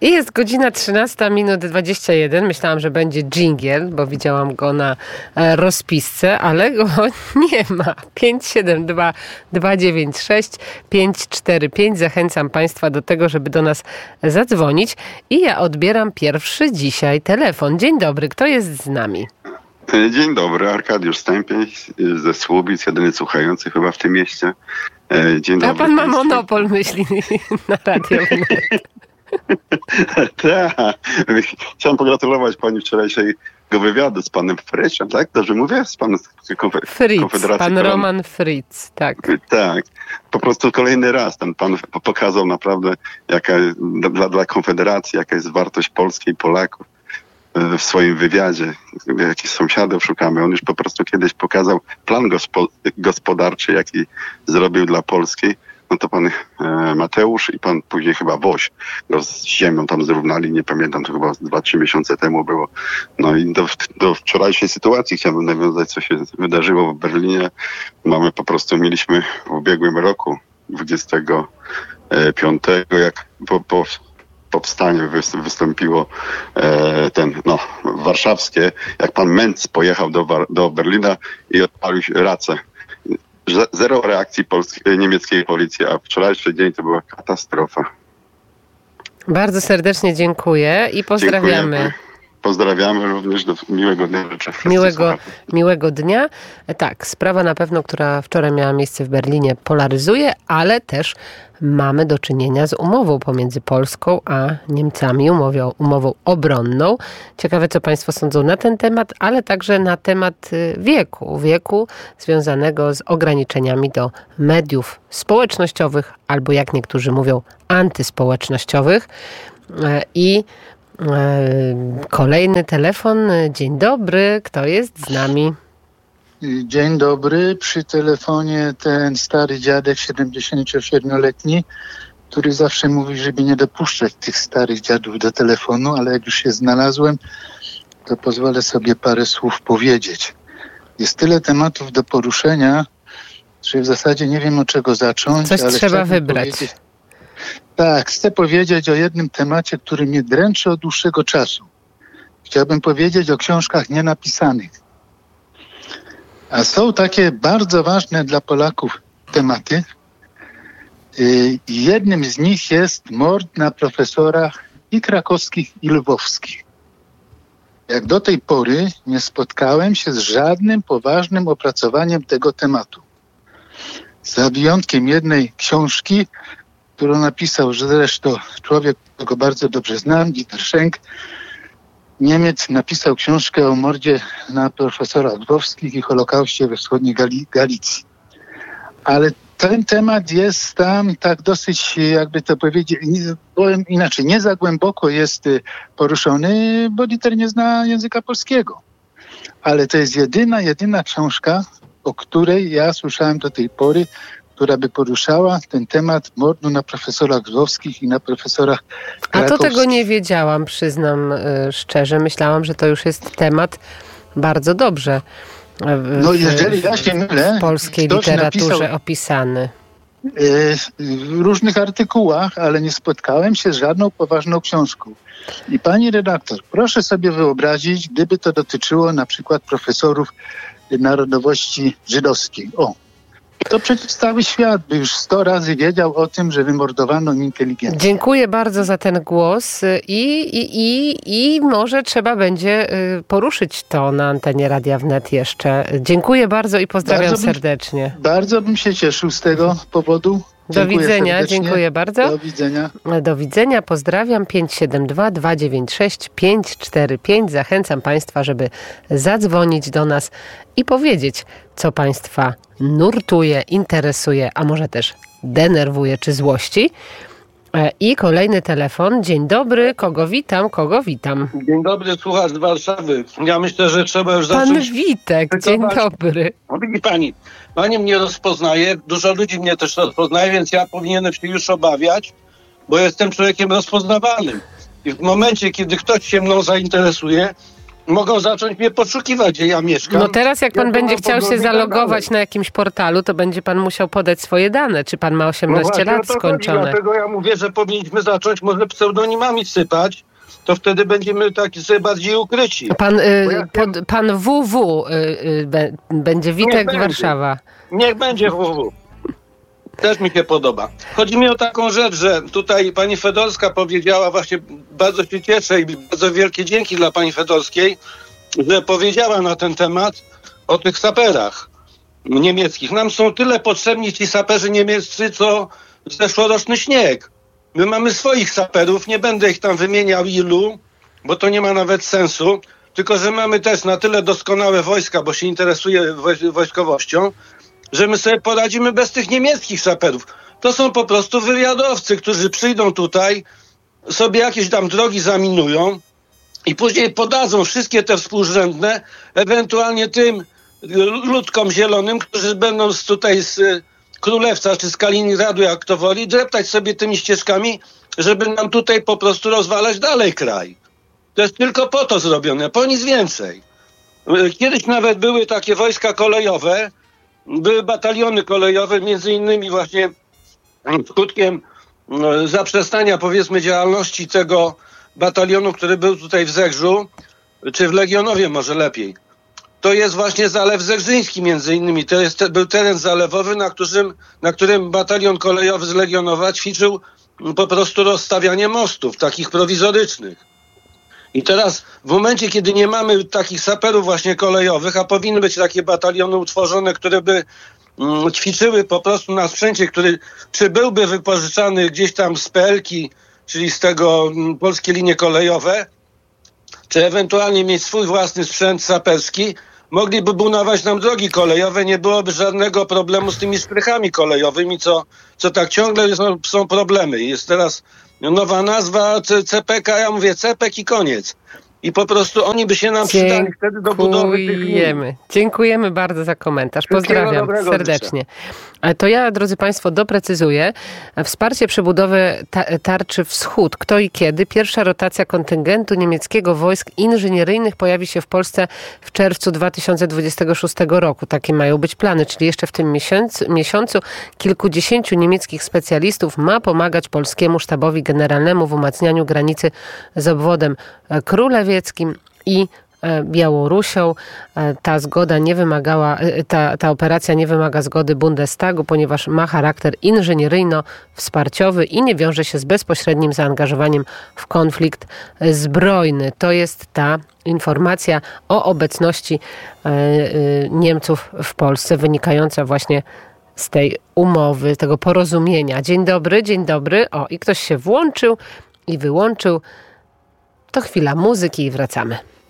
I jest godzina 13 minut 21. Myślałam, że będzie dżingiel, bo widziałam go na rozpisce, ale go nie ma. 572 296 545. Zachęcam Państwa do tego, żeby do nas zadzwonić. I ja odbieram pierwszy dzisiaj telefon. Dzień dobry, kto jest z nami? Dzień dobry, Arkadiusz Stępień ze Słubic, jedyny słuchający chyba w tym mieście. Dzień dobry. A pan ma monopol myśli na radio. Tak. Chciałem pogratulować pani wczorajszego wywiadu z panem Fryszem, tak? Dobrze mówię? Z panem Fritz, pan Roman Fritz, tak. Tak. Po prostu kolejny raz ten pan pokazał naprawdę, jaka dla Konfederacji, jaka jest wartość Polski i Polaków w swoim wywiadzie. Jakich sąsiadów szukamy. On już po prostu kiedyś pokazał plan gospodarczy, jaki zrobił dla Polski. No to pan Mateusz i pan później chyba Woś go z ziemią tam zrównali, nie pamiętam, to chyba 2-3 miesiące temu było. No i do wczorajszej sytuacji chciałbym nawiązać, co się wydarzyło w Berlinie. Mieliśmy w ubiegłym roku, 25, jak po powstaniu wystąpiło warszawskie, jak pan Menz pojechał do Berlina i odpalił racę. Zero reakcji niemieckiej policji, a wczorajszy dzień to była katastrofa. Bardzo serdecznie dziękuję i pozdrawiamy. Dziękujemy. Pozdrawiamy również, do miłego dnia życzę. Miłego dnia. Tak, sprawa na pewno, która wczoraj miała miejsce w Berlinie, polaryzuje, ale też mamy do czynienia z umową pomiędzy Polską a Niemcami, umową obronną. Ciekawe, co Państwo sądzą na ten temat, ale także na temat wieku związanego z ograniczeniami do mediów społecznościowych, albo jak niektórzy mówią, antyspołecznościowych. I kolejny telefon. Dzień dobry, kto jest z nami? Dzień dobry, przy telefonie ten stary dziadek 77-letni, który zawsze mówi, żeby nie dopuszczać tych starych dziadów do telefonu, ale jak już się znalazłem, to pozwolę sobie parę słów powiedzieć. Jest tyle tematów do poruszenia, że w zasadzie nie wiem, od czego zacząć. Coś ale trzeba wybrać. Tak, chcę powiedzieć o jednym temacie, który mnie dręczy od dłuższego czasu. Chciałbym powiedzieć o książkach nienapisanych. A są takie bardzo ważne dla Polaków tematy. Jednym z nich jest mord na profesorach i krakowskich, i lwowskich. Jak do tej pory nie spotkałem się z żadnym poważnym opracowaniem tego tematu. Za wyjątkiem jednej książki, którą napisał, że zresztą człowiek, którego bardzo dobrze znam, Dieter Schenk, Niemiec, napisał książkę o mordzie na profesorach lwowskich i Holokauście we wschodniej Galicji. Ale ten temat jest tam tak dosyć, jakby to powiedzieć, powiem inaczej, nie za głęboko jest poruszony, bo Dieter nie zna języka polskiego. Ale to jest jedyna książka, o której ja słyszałem do tej pory, która by poruszała ten temat mordu na profesorach lwowskich i na profesorach krakowskich. A to tego nie wiedziałam, przyznam szczerze. Myślałam, że to już jest temat bardzo dobrze jeżeli ja się mylę, w polskiej literaturze opisany. W różnych artykułach, ale nie spotkałem się z żadną poważną książką. I pani redaktor, proszę sobie wyobrazić, gdyby to dotyczyło na przykład profesorów narodowości żydowskiej. To przecież cały świat by już 100 razy wiedział o tym, że wymordowano inteligencję. Dziękuję bardzo za ten głos i może trzeba będzie poruszyć to na antenie Radia Wnet jeszcze. Dziękuję bardzo i pozdrawiam serdecznie. Bardzo bym się cieszył z tego powodu. Do widzenia, serdecznie. Dziękuję bardzo. Do widzenia. Do widzenia, pozdrawiam. 572 296 545. Zachęcam Państwa, żeby zadzwonić do nas i powiedzieć, co Państwa nurtuje, interesuje, a może też denerwuje czy złości. I kolejny telefon. Dzień dobry, kogo witam? Dzień dobry, słuchacz z Warszawy. Ja myślę, że trzeba już zacząć... Pan Witek, dzień dobry. Widzi pani mnie rozpoznaje, dużo ludzi mnie też rozpoznaje, więc ja powinienem się już obawiać, bo jestem człowiekiem rozpoznawalnym. I w momencie, kiedy ktoś się mną zainteresuje, mogą zacząć mnie poszukiwać, gdzie ja mieszkam. No teraz jak pan Ja będzie mam chciał się podgląd zalogować dalej. na jakimś portalu, to będzie pan musiał podać swoje dane. Czy pan ma 18 właśnie lat o to chodzi, skończone? dlatego ja mówię, że powinniśmy zacząć może pseudonimami sypać, to wtedy będziemy taki sobie bardziej ukryci. Pan WW będzie Witek będzie. Warszawa. Niech będzie WW. Też mi się podoba. Chodzi mi o taką rzecz, że tutaj pani Fedorska powiedziała, właśnie bardzo się cieszę i bardzo wielkie dzięki dla pani Fedorskiej, że powiedziała na ten temat o tych saperach niemieckich. Nam są tyle potrzebni ci saperzy niemieccy, co zeszłoroczny śnieg. My mamy swoich saperów, nie będę ich tam wymieniał ilu, bo to nie ma nawet sensu, tylko że mamy też na tyle doskonałe wojska, bo się interesuje wojskowością, że my sobie poradzimy bez tych niemieckich saperów. To są po prostu wywiadowcy, którzy przyjdą tutaj, sobie jakieś tam drogi zaminują i później podadzą wszystkie te współrzędne, ewentualnie tym ludkom zielonym, którzy będą tutaj z Królewca czy z Kaliningradu, jak to woli, dreptać sobie tymi ścieżkami, żeby nam tutaj po prostu rozwalać dalej kraj. To jest tylko po to zrobione, po nic więcej. Kiedyś nawet były takie wojska kolejowe, były bataliony kolejowe, między innymi właśnie skutkiem zaprzestania, powiedzmy, działalności tego batalionu, który był tutaj w Zegrzu, czy w Legionowie może lepiej. To jest właśnie Zalew Zegrzyński między innymi. Był teren zalewowy, na którym batalion kolejowy z Legionowa ćwiczył po prostu rozstawianie mostów, takich prowizorycznych. I teraz w momencie, kiedy nie mamy takich saperów właśnie kolejowych, a powinny być takie bataliony utworzone, które by ćwiczyły po prostu na sprzęcie, który czy byłby wypożyczany gdzieś tam z PLK-i, czyli z tego Polskie Linie Kolejowe, czy ewentualnie mieć swój własny sprzęt saperski, mogliby budować nam drogi kolejowe, nie byłoby żadnego problemu z tymi szprychami kolejowymi, co tak ciągle są problemy. Jest teraz nowa nazwa CPK, ja mówię CPK i koniec. I po prostu oni by się nam przydali wtedy do budowy tych linii. Dziękujemy bardzo za komentarz. Wszystkiego Pozdrawiam dobrego serdecznie. To ja, drodzy Państwo, doprecyzuję. Wsparcie przebudowy tarczy Wschód. Kto i kiedy? Pierwsza rotacja kontyngentu niemieckiego wojsk inżynieryjnych pojawi się w Polsce w czerwcu 2026 roku. Takie mają być plany, czyli jeszcze w tym miesiącu kilkudziesięciu niemieckich specjalistów ma pomagać polskiemu sztabowi generalnemu w umacnianiu granicy z obwodem królewieckim i Białorusią. Ta zgoda nie wymagała, ta operacja nie wymaga zgody Bundestagu, ponieważ ma charakter inżynieryjno-wsparciowy i nie wiąże się z bezpośrednim zaangażowaniem w konflikt zbrojny. To jest ta informacja o obecności Niemców w Polsce, wynikająca właśnie z tej umowy, tego porozumienia. Dzień dobry, dzień dobry. O, i ktoś się włączył i wyłączył. To chwila muzyki i wracamy.